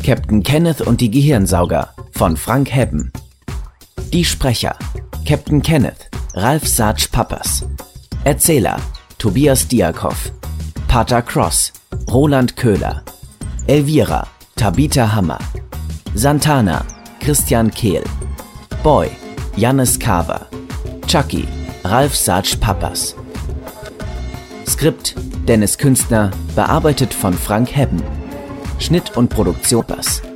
Captain Kenneth und die Gehirnsauger von Frank Hebben. Die Sprecher: Captain Kenneth, Ralf Sarge Pappas. Erzähler: Tobias Diakoff. Pater Cross: Roland Köhler. Elvira: Tabitha Hammer. Santana: Christian Kehl. Boy: Jannis Carver. Chucky: Ralf Sarge Pappas. Skript: Dennis Künstner, bearbeitet von Frank Hebben. Schnitt und Produktion: